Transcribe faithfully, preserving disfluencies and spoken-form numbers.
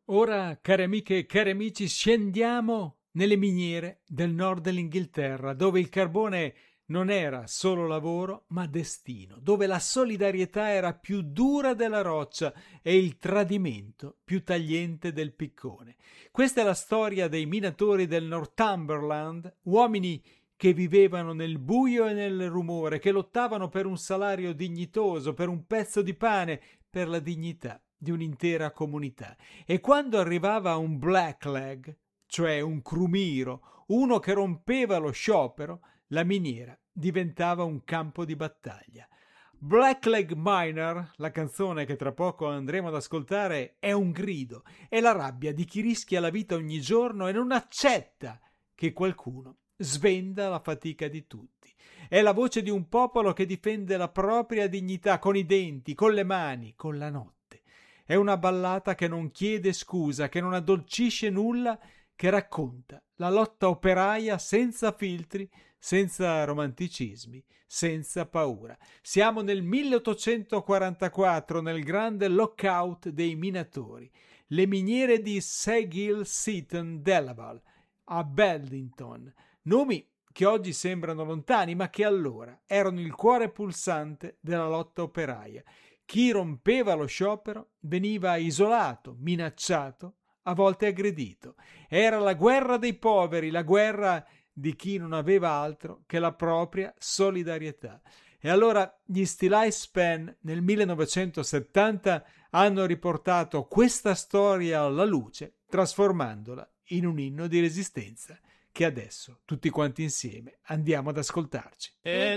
Ora, care amiche e cari amici, scendiamo nelle miniere del nord dell'Inghilterra, dove il carbone non era solo lavoro, ma destino, dove la solidarietà era più dura della roccia e il tradimento più tagliente del piccone. Questa è la storia dei minatori del Northumberland, uomini che vivevano nel buio e nel rumore, che lottavano per un salario dignitoso, per un pezzo di pane, per la dignità di un'intera comunità. E quando arrivava un blackleg, cioè un crumiro, uno che rompeva lo sciopero, la miniera diventava un campo di battaglia. Blackleg Miner, la canzone che tra poco andremo ad ascoltare, è un grido, è la rabbia di chi rischia la vita ogni giorno e non accetta che qualcuno svenda la fatica di tutti. È la voce di un popolo che difende la propria dignità con i denti, con le mani, con la notte. È una ballata che non chiede scusa, che non addolcisce nulla, che racconta la lotta operaia senza filtri, senza romanticismi, senza paura. Siamo nel milleottocentoquarantaquattro, nel grande lockout dei minatori. Le miniere di Seguil Seaton Delaval a Beddington, nomi che oggi sembrano lontani, ma che allora erano il cuore pulsante della lotta operaia. Chi rompeva lo sciopero veniva isolato, minacciato, a volte aggredito. Era la guerra dei poveri, la guerra di chi non aveva altro che la propria solidarietà. E allora gli Still Ice Pen nel millenovecentosettanta hanno riportato questa storia alla luce, trasformandola in un inno di resistenza che adesso tutti quanti insieme andiamo ad ascoltarci.